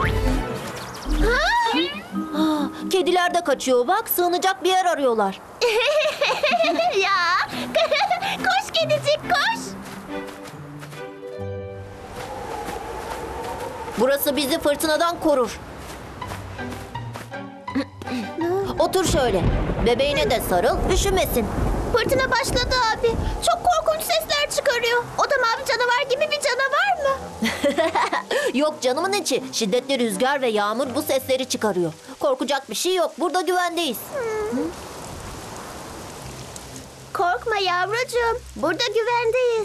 Kediler de kaçıyor bak, sığınacak bir yer arıyorlar. Ya, koş kedicik koş. Burası bizi fırtınadan korur. Otur şöyle. Bebeğine de sarıl, üşümesin. Fırtına başladı abi. Çok korkunç sesler çıkarıyor. O da mavi canavar gibi bir canavar mı? Yok canımın içi. Şiddetli rüzgar ve yağmur bu sesleri çıkarıyor. Korkacak bir şey yok. Burada güvendeyiz. Korkma yavrucuğum. Burada güvendeyiz.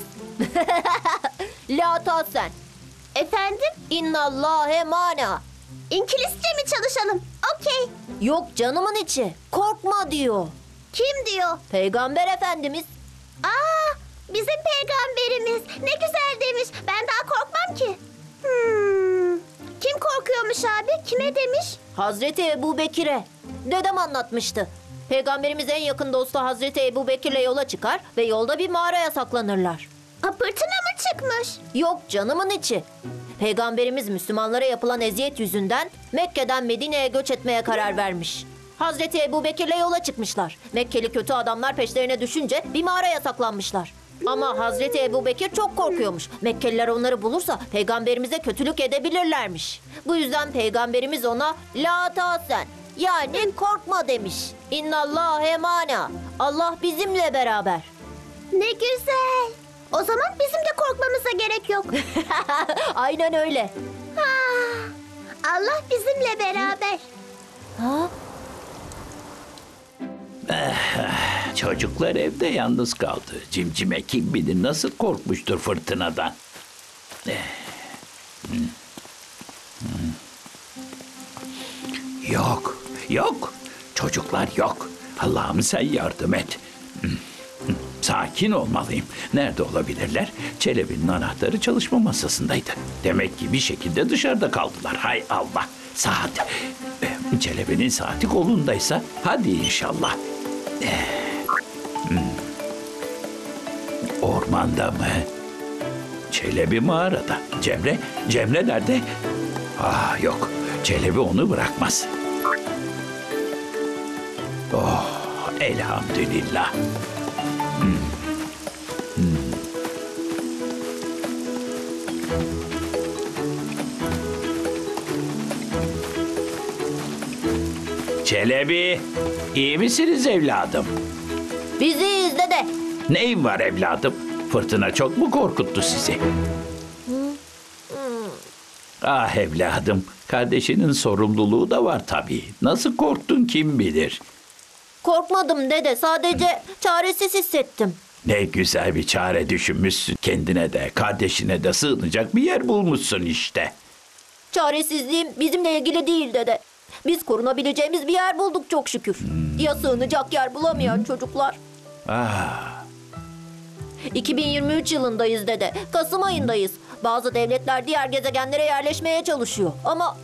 La tahsen. Efendim? İnnallâhe mana. İngilizce mi çalışalım? Okey. Yok canımın içi. Korkma diyor. Kim diyor? Peygamber Efendimiz. Aa, bizim peygamberimiz. Ne güzel demiş. Ben daha korkmam ki. Kim korkuyormuş abi? Kime demiş? Hazreti Ebu Bekir'e. Dedem anlatmıştı. Peygamberimiz en yakın dostu Hazreti Ebu Bekir'le yola çıkar ve yolda bir mağaraya saklanırlar. Fırtına mı çıkmış? Yok canımın içi. Peygamberimiz Müslümanlara yapılan eziyet yüzünden Mekke'den Medine'ye göç etmeye karar vermiş. Hazreti Ebu Bekir'le yola çıkmışlar. Mekkeli kötü adamlar peşlerine düşünce bir mağaraya saklanmışlar. Ama Hazreti Ebu Bekir çok korkuyormuş. Mekkeliler onları bulursa peygamberimize kötülük edebilirlermiş. Bu yüzden peygamberimiz ona la tahsen, yani korkma demiş. İnnallâhe mana. Allah bizimle beraber. Ne güzel. O zaman bizim de korkmamıza gerek yok. Aynen öyle. Allah bizimle beraber. Ha? Çocuklar evde yalnız kaldı. Cimcime kim bilir nasıl korkmuştur fırtınadan. Yok, yok. Çocuklar yok. Allah'ım sen yardım et. Sakin olmalıyım. Nerede olabilirler? Çelebi'nin anahtarı çalışma masasındaydı. Demek ki bir şekilde dışarıda kaldılar. Hay Allah. Saat. Çelebi'nin saati kolundaysa hadi inşallah. Ormanda mı? Çelebi mağarada. Cemre nerede? Ah yok. Çelebi onu bırakmaz. Oh elhamdülillah. Çelebi, iyi misiniz evladım? Biziz dede. Neyin var evladım? Fırtına çok mu korkuttu sizi? Ah evladım, kardeşinin sorumluluğu da var tabii. Nasıl korktun kim bilir? Korkmadım dede. Sadece çaresiz hissettim. Ne güzel bir çare düşünmüşsün. Kendine de, kardeşine de sığınacak bir yer bulmuşsun işte. Çaresizliğim bizimle ilgili değil dede. Biz korunabileceğimiz bir yer bulduk çok şükür. Ya sığınacak yer bulamayan çocuklar? Ah, 2023 yılındayız dede. Kasım ayındayız. Bazı devletler diğer gezegenlere yerleşmeye çalışıyor. Ama